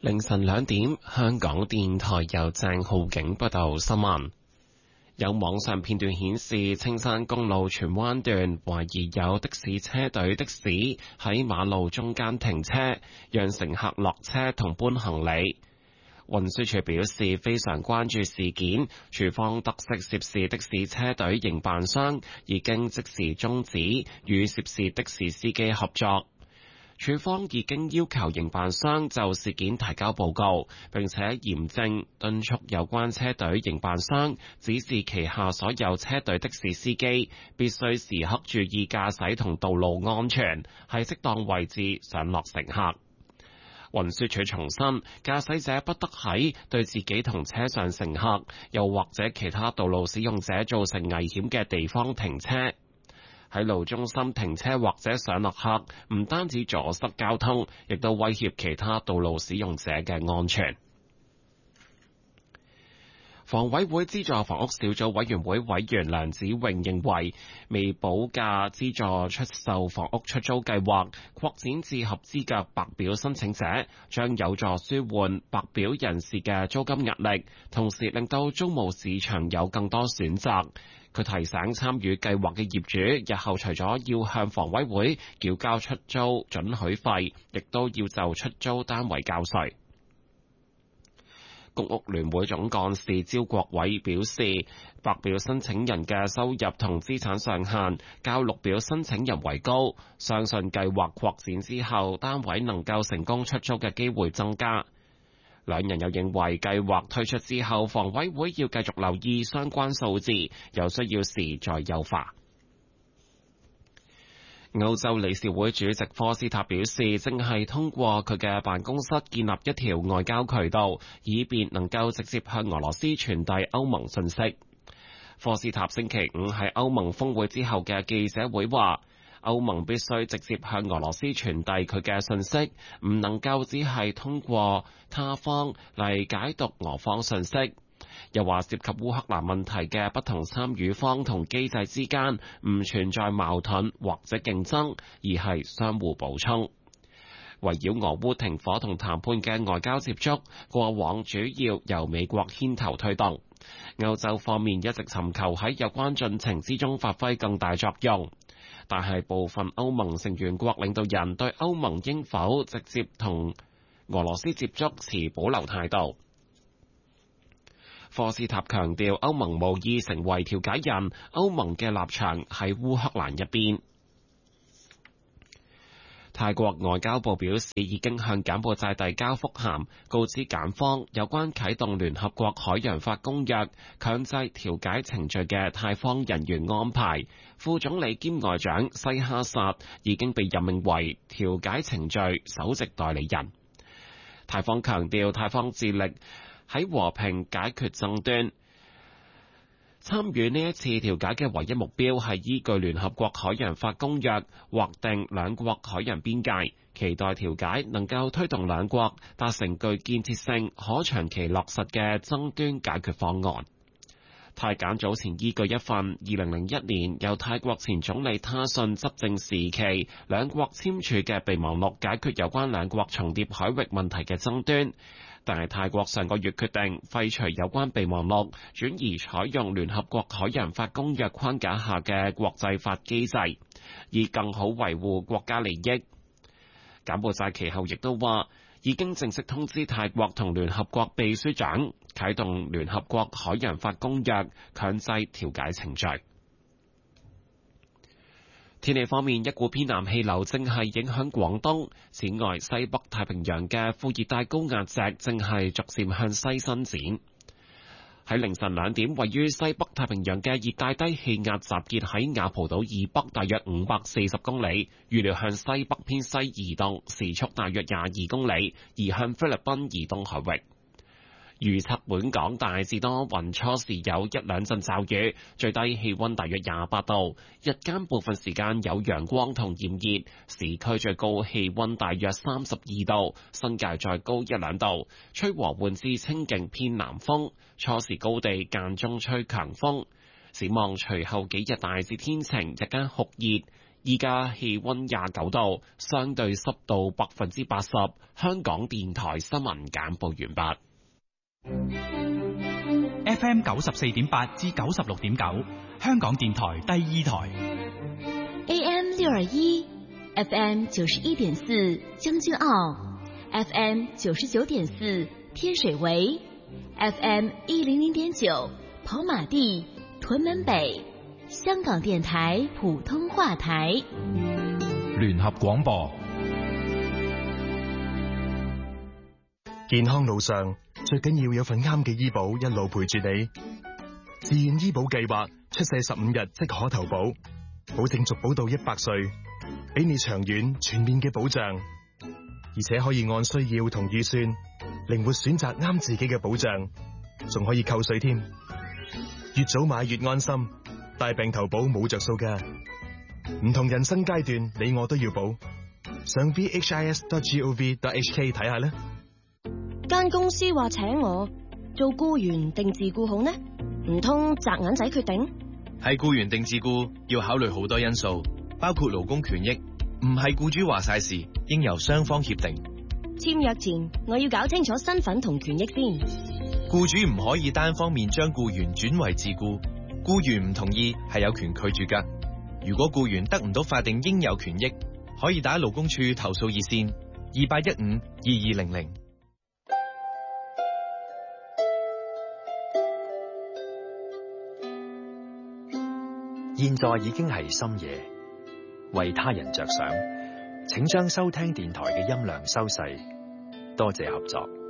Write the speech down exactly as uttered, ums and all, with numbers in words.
凌晨兩點，香港電台由鄭浩景報道新聞。有網上片段顯示，青山公路荃灣段懷疑有的士車隊的士喺馬路中間停車，讓乘客落車同搬行李。運輸署表示非常關注事件，署方得悉涉事的士車隊營辦商已經即時終止與涉事的士司機合作。署方已經要求營辦商就事件提交報告，並且嚴正敦促有關車隊營辦商指示旗下所有車隊的士司機必須時刻注意駕駛同道路安全，喺適當位置上落乘客。運輸署重申，駕駛者不得喺對自己同車上乘客，又或者其他道路使用者造成危險嘅地方停車。喺路中心停車或者上落客，唔單止阻塞交通，亦都威脅其他道路使用者嘅安全。房委會資助房屋小組委員會委員梁子穎認為，未補價資助出售房屋出租計劃擴展至合資格白表申請者，將有助舒緩白表人士嘅租金壓力，同時令到租務市場有更多選擇。佢提醒參與計劃嘅業主，日後除咗要向房委會繳交出租准許費，亦都要就出租單位交稅。公屋聯會總幹事招國偉表示，白表申請人嘅收入同資產上限較綠表申請人為高，相信計劃擴展之後，單位能夠成功出租嘅機會增加。兩人又認為計劃推出之後，房委會要繼續留意相關數字，有需要時再優化。歐洲理事會主席科斯塔表示，正係通過佢嘅辦公室建立一條外交渠道，以便能夠直接向俄羅斯傳遞歐盟信息。科斯塔星期五喺歐盟峰會之後嘅記者會話，歐盟必須直接向俄羅斯傳遞佢嘅信息，唔能夠只係通過他方嚟解讀俄方信息。又話涉及烏克蘭問題嘅不同參與方同機制之間唔存在矛盾或者競爭，而係相互補充。圍繞俄烏停火同談判嘅外交接觸，過往主要由美國牽頭推動。歐洲方面一直尋求喺有關進程之中發揮更大作用，但係部分歐盟成員國領導人對歐盟應否直接同俄羅斯接觸持保留態度。科斯塔強調，歐盟無意成為調解人，歐盟嘅立場喺烏克蘭一邊。泰國外交部表示，已經向柬埔寨遞交覆函，告知柬方有關啟動聯合國海洋法公約強制調解程序嘅泰方人員安排。副總理兼外長西哈薩已經被任命為調解程序首席代理人。泰方強調，泰方致力喺和平解決爭端，參與呢一次調解嘅唯一目標係依據聯合國海洋法公約劃定兩國海洋邊界，期待調解能夠推動兩國達成具建設性、可長期落實嘅爭端解決方案。泰柬早前依據一份二零零一年由泰國前總理他信執政時期兩國簽署嘅備忘錄，解決有關兩國重疊海域問題嘅爭端。但係泰國上個月決定廢除有關備忘錄，轉而採用聯合國海洋法公約框架下嘅國際法機制，以更好維護國家利益。柬埔寨其後亦都話，已經正式通知泰國同聯合國秘書長啟動聯合國海洋法公約強制調解程序。天氣方面，一股偏南氣流正係影響廣東。此外，西北太平洋嘅副熱帶高壓脊正係逐漸向西伸展。喺凌晨兩點，位於西北太平洋嘅熱帶低氣壓集結喺雅蒲島以北大約五百四十公里，預料向西北偏西移動，時速大約廿二公里，移向菲律賓以東海域。預測本港大致多雲，初時有一兩陣驟雨，最低氣溫大約廿八度，日間部分時間有陽光同炎熱，市區最高氣溫大約三十二度，新界再高一兩度，吹和緩至清勁偏南風，初時高地間中吹強風。展望隨後幾日大致天晴，日間酷熱。 依家氣溫廿九度，相對濕度百分之八十。香港電台新聞簡報完畢。 F M 九十四點八至九十六點九，香港電台第二台。 A M 六二一，F M 九十一點四將軍澳 ，F M 九十九點四天水圍 ，F M 一零零點九跑馬地、屯門北。香港電台普通話台， 聯合廣播。 健康路上最緊要有份啱嘅醫保一路陪住你。自願醫保計劃出世十五日即可投保，保證續保到一百歲，俾你長遠全面嘅保障，而且可以按需要同預算靈活選擇啱自己嘅保障，仲可以扣稅添。越早買越安心。大病投保冇着數㗎，唔同人生階段，你我都要保。上 v h i s dot gov dot h k 睇下啦。 間公司話請我做僱員定自僱好呢？唔通擲銀仔決定？ 係僱員定自僱要考慮好多因素，包括勞工權益，唔係僱主話晒事，應由雙方協定。 簽約前我要搞清楚身份同權益先。 僱主唔可以單方面將僱員轉為自僱。僱員唔同意係有權拒絕㗎。如果僱員得唔到法定應有權益，可以打勞工處投訴熱線二八一五二二零零。 現在已經係深夜，為他人着想，請將收聽電台嘅音量收細，多謝合作。